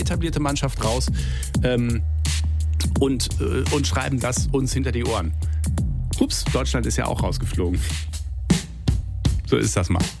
etablierte Mannschaft raus und schreiben das uns hinter die Ohren. Ups, Deutschland ist ja auch rausgeflogen. So ist das mal.